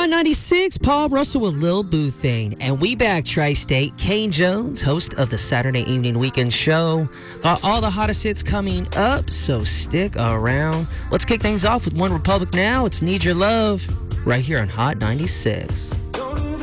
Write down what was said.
Hot 96, Paul Russell with Lil Boo Thing. And we back, Tri-State. Kane Jones, host of the Saturday Evening Weekend Show. Got all the hottest hits coming up, so stick around. Let's kick things off with One Republic now. It's Need Your Love, right here on Hot 96.